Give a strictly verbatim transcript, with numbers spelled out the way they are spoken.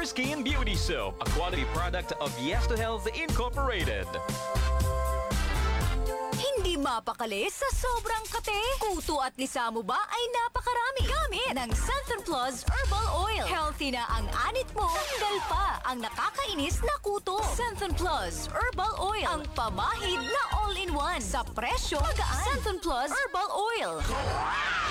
Skin Beauty Soap, a quality product of Yes to Health Incorporated. Hindi mapakali sa sobrang kate. Kuto at lisa mo ba ay napakarami. Gamit ng Centrum Plus Herbal Oil. Healthy na ang anit mo. Tanggal pa ang nakakainis na kuto. Centrum Plus Herbal Oil. Ang pamahid na all-in-one. Sa presyo magaan. Centrum Plus Herbal Oil.